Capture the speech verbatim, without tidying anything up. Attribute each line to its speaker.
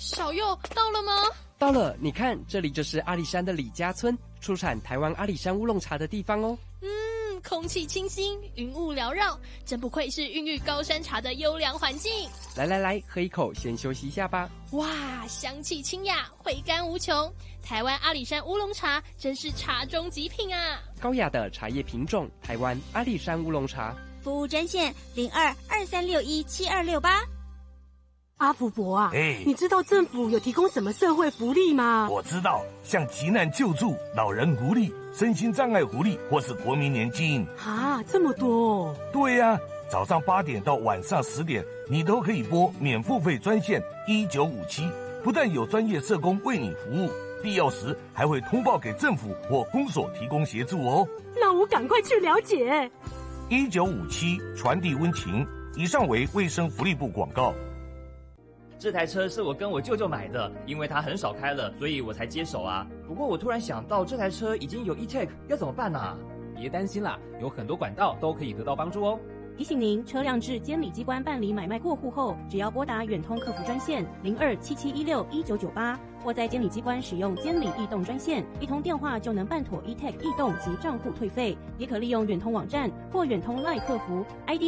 Speaker 1: 小佑到了吗？
Speaker 2: 到了，你看，这里就是阿里山的李家村，出产台湾阿里山乌龙茶的地方哦。
Speaker 1: 嗯，空气清新，云雾缭绕，真不愧是孕育高山茶的优良环境。
Speaker 2: 来来来，喝一口，先休息一下吧。
Speaker 1: 哇，香气清雅，回甘无穷。台湾阿里山乌龙茶真是茶中极品啊！
Speaker 2: 高雅的茶叶品种，台湾阿里山乌龙茶。
Speaker 3: 服务专线零二二三六一七二六八。
Speaker 4: 阿福伯啊，
Speaker 5: 哎，
Speaker 4: 你知道政府有提供什么社会福利吗？
Speaker 5: 我知道，像急难救助、老人福利、身心障碍福利，或是国民年金。
Speaker 4: 啊，这么多哦！
Speaker 5: 对呀、啊，早上八点到晚上十点，你都可以拨免付费专线一九五七，不但有专业社工为你服务，必要时还会通报给政府或公所提供协助哦。
Speaker 4: 那我赶快去了解。
Speaker 5: 一九五七传递温情。以上为卫生福利部广告。
Speaker 6: 这台车是我跟我舅舅买的，因为他很少开了，所以我才接手啊。不过我突然想到，这台车已经有 E-Tech， 要怎么办啊？
Speaker 7: 别担心啦，有很多管道都可以得到帮助哦。
Speaker 8: 提醒您，车辆至监理机关办理买卖过户后，只要拨打远通客服专线零二七七一六一九九八，或在监理机关使用监理易动专线，一通电话就能办妥 E-Tech 易动及账户退费。也可利用远通网站或远通 LINE 客服 I D。